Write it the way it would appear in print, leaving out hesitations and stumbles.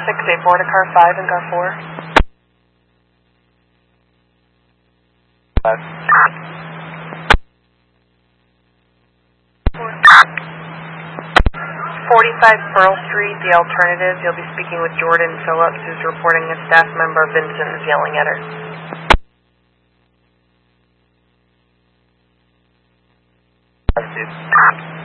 684 to car 5 and car 4. 45 Pearl Street, the alternative. You'll be speaking with Jordan Phillips, who's reporting a staff member, Vincent, is yelling at her.